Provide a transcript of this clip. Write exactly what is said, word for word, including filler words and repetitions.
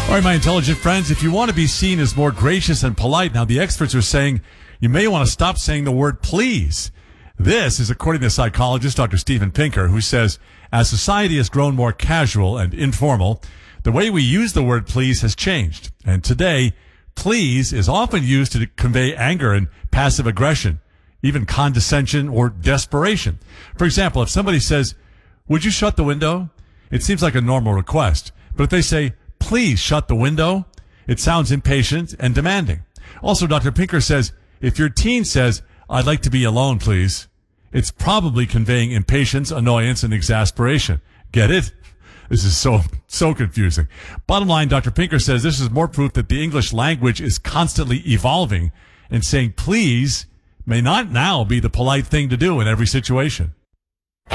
All right, my intelligent friends, if you want to be seen as more gracious and polite, now the experts are saying you may want to stop saying the word please. This is according to psychologist Doctor Steven Pinker, who says, as society has grown more casual and informal, the way we use the word please has changed. And today, please is often used to convey anger and passive aggression, even condescension or desperation. For example, if somebody says, would you shut the window? It seems like a normal request. But if they say, please shut the window, it sounds impatient and demanding. Also, Doctor Pinker says, if your teen says, I'd like to be alone, please, it's probably conveying impatience, annoyance, and exasperation. Get it? This is so, so confusing. Bottom line, Doctor Pinker says this is more proof that the English language is constantly evolving, and saying please may not now be the polite thing to do in every situation.